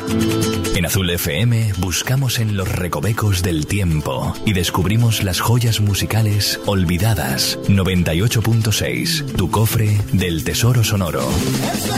En Azul FM buscamos en los recovecos del tiempo y descubrimos las joyas musicales olvidadas. 98.6, tu cofre del tesoro sonoro.